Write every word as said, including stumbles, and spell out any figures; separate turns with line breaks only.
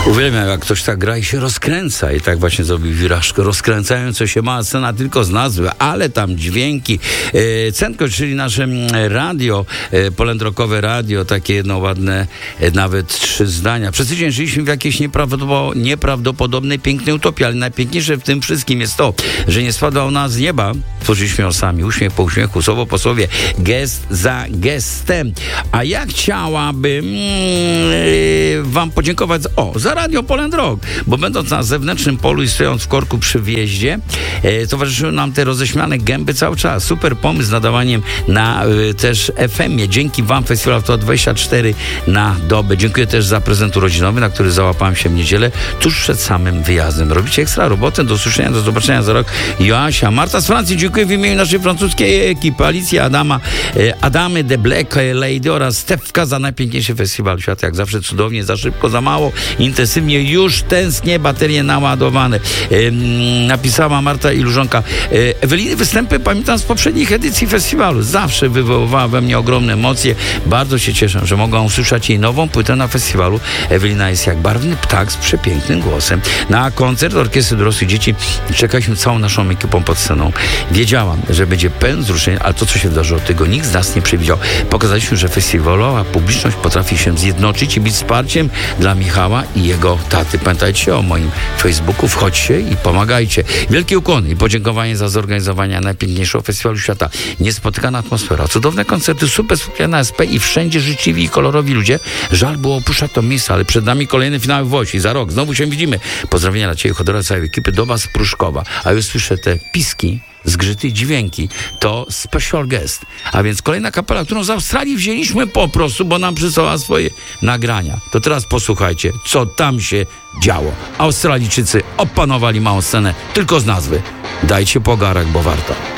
Uwielbiam, jak ktoś tak gra i się rozkręca. I tak właśnie zrobił wirażkę. Rozkręcająco się mała scena tylko z nazwy, ale tam dźwięki. E, Centko, czyli nasze radio, e, polędrokowe radio, takie jedno ładne, e, nawet trzy zdania. Przez tydzień żyliśmy w jakiejś nieprawdopod- nieprawdopodobnej, pięknej utopii, ale najpiękniejsze w tym wszystkim jest to, że nie spadła ona z nieba. Tworzyliśmy ją sami. Uśmiech po uśmiechu, słowo po słowie, gest za gestem. A ja chciałabym mm, wam podziękować za, o, za Radio Poland Rock, bo będąc na zewnętrznym polu i stojąc w korku przy wjeździe, e, towarzyszyły nam te roześmiane gęby cały czas. Super pomysł z nadawaniem na e, też F M-ie. Dzięki wam Festiwal to dwadzieścia cztery na dobę. Dziękuję też za prezent urodzinowy, na który załapałem się w niedzielę, tuż przed samym wyjazdem. Robicie ekstra robotę. Do usłyszenia, do zobaczenia za rok. Joasia, Marta z Francji, dziękuję w imieniu naszej francuskiej ekipy, Alicja, Adama, e, Adamy, The Black Lady oraz Stefka za najpiękniejszy festiwal świata. Jak zawsze cudownie, za szybko, za mało, intensywnie, już tęsknię, baterie naładowane. E, napisała Marta Ilużonka. E, Eweliny występy pamiętam z poprzednich edycji festiwalu. Zawsze wywoływała we mnie ogromne emocje. Bardzo się cieszę, że mogłam usłyszeć jej nową płytę na festiwalu. Ewelina jest jak barwny ptak z przepięknym głosem. Na koncert Orkiestry Dorosłych Dzieci czekaliśmy całą naszą ekipą pod sceną. Wiedziałam, że będzie pełen wzruszenia, ale to, co się wydarzyło, tego nikt z nas nie przewidział. Pokazaliśmy, że festiwalowa publiczność potrafi się zjednoczyć i być wsparciem dla Michała i jego taty. Pamiętajcie o moim Facebooku, wchodźcie i pomagajcie. Wielkie ukłony i podziękowanie za zorganizowanie najpiękniejszego festiwalu świata. Niespotykana atmosfera, cudowne koncerty, super spotkania na S P i wszędzie życzliwi i kolorowi ludzie. Żal było opuszczać to miejsce, ale przed nami kolejne finały w Włosi. Za rok znowu się widzimy. Pozdrowienia dla Ciebie, Chodora, całej ekipy, Doba z Pruszkowa. A już słyszę te piski, zgrzyty, dźwięki. To special guest. A więc kolejna kapela, którą z Australii wzięliśmy po prostu, bo nam przysłała swoje nagrania. To teraz posłuchajcie, co tam się działo. Australijczycy opanowali małą scenę tylko z nazwy. Dajcie pogarek, bo warto.